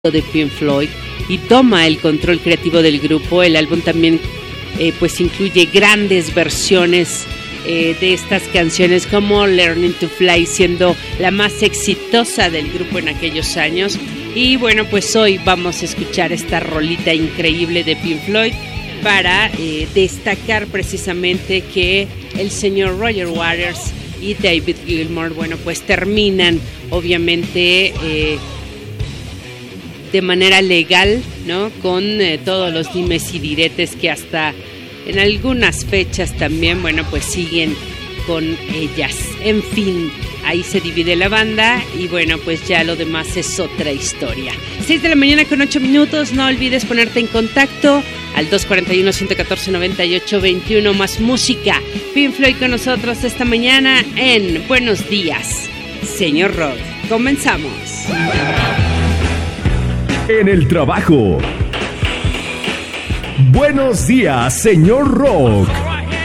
de Pink Floyd y toma el control creativo del grupo. El álbum también pues incluye grandes versiones de estas canciones, como Learning to Fly, siendo la más exitosa del grupo en aquellos años. Y bueno, pues hoy vamos a escuchar esta rolita increíble de Pink Floyd para destacar precisamente que el señor Roger Waters y David Gilmour, bueno, pues terminan obviamente de manera legal, ¿no? Con todos los dimes y diretes que hasta en algunas fechas también, bueno, pues siguen con ellas. En fin, ahí se divide la banda y bueno, pues ya lo demás es otra historia. 6 de la mañana con 8 minutos, no olvides ponerte en contacto al 241-114-9821, más música. Pink Floyd con nosotros esta mañana en Buenos Días, Señor Rock. Comenzamos. En el trabajo. Buenos días, señor Rock.